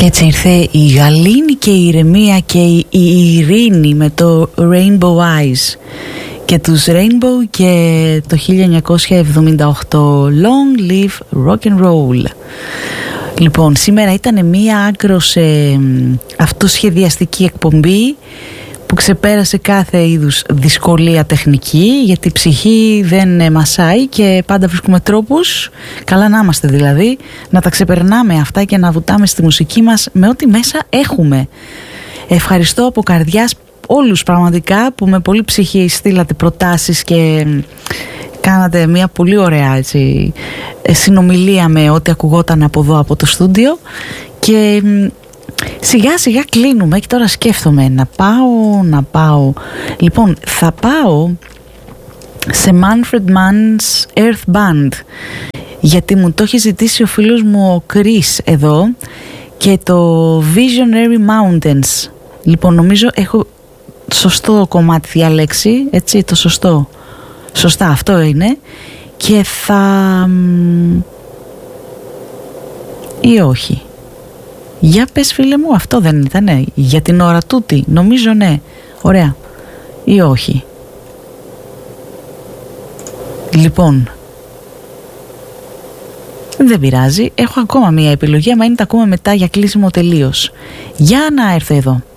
έτσι ήρθε η Γαλήνη και η Ηρεμία και η Ειρήνη με το Rainbow Eyes και τους Rainbow και το 1978 Long Live Rock and Roll. Λοιπόν, σήμερα ήταν μία άκρος αυτοσχεδιαστική εκπομπή που ξεπέρασε κάθε είδους δυσκολία τεχνική, γιατί η ψυχή δεν μασάει και πάντα βρίσκουμε τρόπους, καλά να είμαστε δηλαδή, να τα ξεπερνάμε αυτά και να βουτάμε στη μουσική μας με ό,τι μέσα έχουμε. Ευχαριστώ από καρδιάς όλους πραγματικά που με πολύ ψυχή στείλατε προτάσεις και κάνατε μια πολύ ωραία συνομιλία με ό,τι ακουγόταν από εδώ από το στούντιο. Και σιγά σιγά κλείνουμε και τώρα σκέφτομαι να πάω. Λοιπόν, θα πάω σε Manfred Mann's Earth Band, γιατί μου το έχει ζητήσει ο φίλος μου ο Chris εδώ, και το Visionary Mountains. Λοιπόν, νομίζω έχω σωστό κομμάτι διαλέξει, έτσι, το σωστό. Σωστά, αυτό είναι. Και θα... ή όχι. Για πες φίλε μου, αυτό δεν ήτανε για την ώρα τούτη? Νομίζω ναι. Ωραία. Ή όχι? Λοιπόν, δεν πειράζει. Έχω ακόμα μία επιλογή. Άμα είναι τα ακούμε μετά για κλείσιμο τελείως. Για να έρθω εδώ.